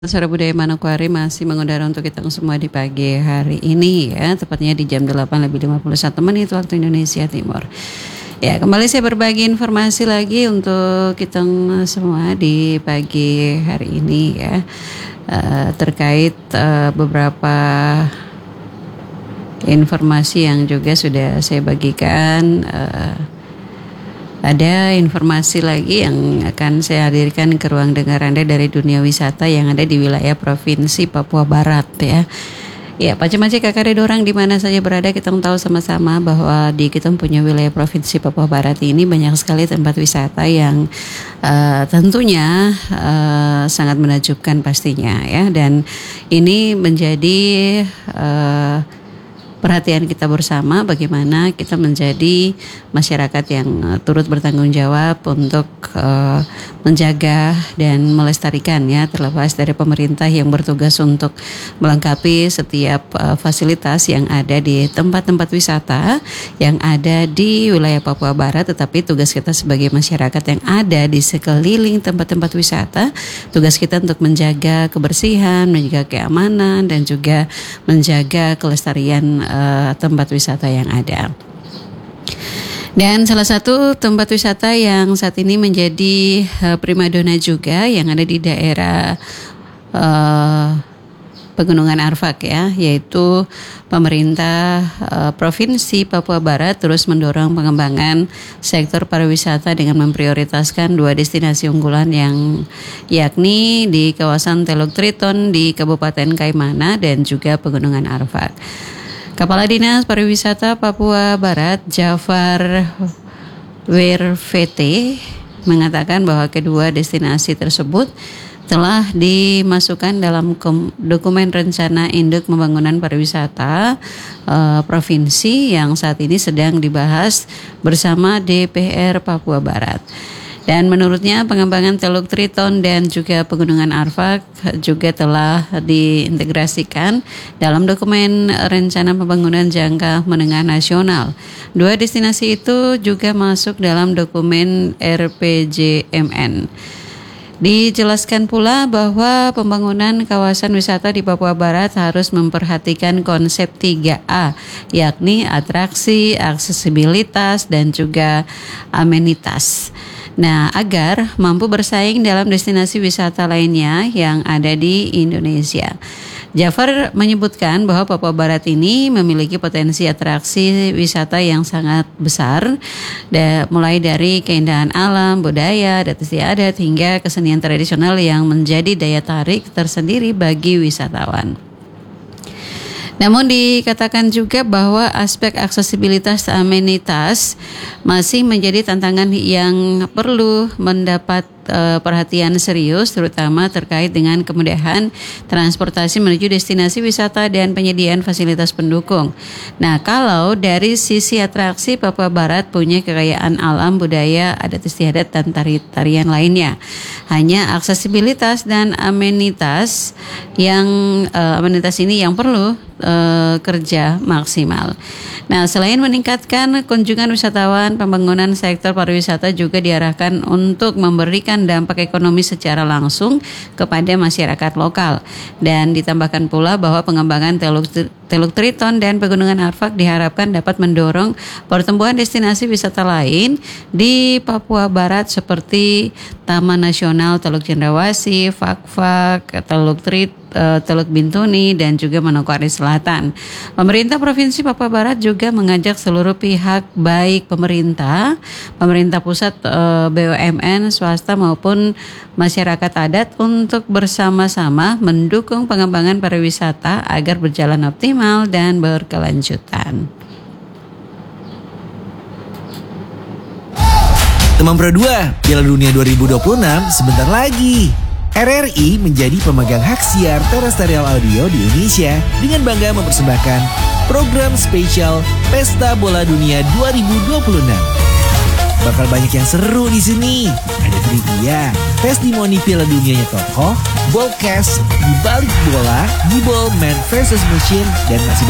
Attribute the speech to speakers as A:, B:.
A: Acara Budaya Manokwari masih mengudara untuk kita semua di pagi hari ini ya, tepatnya di jam 8:51 waktu Indonesia Timur. Ya, kembali saya berbagi informasi lagi untuk kita semua di pagi hari ini ya, terkait beberapa informasi yang juga sudah saya bagikan. Ada informasi lagi yang akan saya hadirkan ke ruang dengar Anda dari dunia wisata yang ada di wilayah Provinsi Papua Barat ya. Ya, Pace-Mace kakare dorang di mana saja berada, kita tahu sama-sama bahwa di kita punya wilayah Provinsi Papua Barat ini banyak sekali tempat wisata yang tentunya sangat menakjubkan pastinya ya, dan ini menjadi perhatian kita bersama bagaimana kita menjadi masyarakat yang turut bertanggung jawab untuk menjaga dan melestarikan ya, terlepas dari pemerintah yang bertugas untuk melengkapi setiap fasilitas yang ada di tempat-tempat wisata yang ada di wilayah Papua Barat, tetapi tugas kita sebagai masyarakat yang ada di sekeliling tempat-tempat wisata, tugas kita untuk menjaga kebersihan, menjaga keamanan dan juga menjaga kelestarian tempat wisata yang ada. Dan salah satu tempat wisata yang saat ini menjadi primadona juga yang ada di daerah Pegunungan Arfak ya, yaitu pemerintah Provinsi Papua Barat terus mendorong pengembangan sektor pariwisata dengan memprioritaskan 2 destinasi unggulan yang yakni di kawasan Teluk Triton di Kabupaten Kaimana dan juga Pegunungan Arfak. Kepala Dinas Pariwisata Papua Barat Jafar Wervete mengatakan bahwa kedua destinasi tersebut telah dimasukkan dalam dokumen rencana induk pembangunan pariwisata provinsi yang saat ini sedang dibahas bersama DPR Papua Barat. Dan menurutnya pengembangan Teluk Triton dan juga Pegunungan Arfak juga telah diintegrasikan dalam dokumen rencana pembangunan jangka menengah nasional. 2 destinasi itu juga masuk dalam dokumen RPJMN. Dijelaskan pula bahwa pembangunan kawasan wisata di Papua Barat harus memperhatikan konsep 3A, yakni atraksi, aksesibilitas, dan juga amenitas. Nah, agar mampu bersaing dalam destinasi wisata lainnya yang ada di Indonesia. Jafar menyebutkan bahwa Papua Barat ini memiliki potensi atraksi wisata yang sangat besar, mulai dari keindahan alam, budaya, adat istiadat hingga kesenian tradisional yang menjadi daya tarik tersendiri bagi wisatawan. Namun dikatakan juga bahwa aspek aksesibilitas amenitas masih menjadi tantangan yang perlu mendapat perhatian serius, terutama terkait dengan kemudahan transportasi menuju destinasi wisata dan penyediaan fasilitas pendukung. Nah, kalau dari sisi atraksi, Papua Barat punya kekayaan alam, budaya, adat istiadat dan tarian lainnya. Hanya aksesibilitas dan amenitas ini yang perlu kerja maksimal. Nah, selain meningkatkan kunjungan wisatawan, pembangunan sektor pariwisata juga diarahkan untuk memberikan dampak ekonomi secara langsung kepada masyarakat lokal. Dan ditambahkan pula bahwa pengembangan Teluk Triton dan Pegunungan Arfak diharapkan dapat mendorong pertumbuhan destinasi wisata lain di Papua Barat seperti Taman Nasional Teluk Cendrawasih, Fak-Fak, Teluk Bintuni dan juga Manokwari Selatan. Pemerintah Provinsi Papua Barat juga mengajak seluruh pihak baik pemerintah pusat, BUMN, swasta maupun masyarakat adat untuk bersama-sama mendukung pengembangan pariwisata agar berjalan optimal dan berkelanjutan.
B: Teman Pro 2, Piala Dunia 2026 sebentar lagi. RRI menjadi pemegang hak siar terrestrial audio di Indonesia dengan bangga mempersembahkan program spesial Pesta Bola Dunia 2026. Bakal banyak yang seru di sini. Ada trivia, testimoni Piala Dunianya tokoh, ballcast, dibalik bola, gibol, man versus machine, dan masih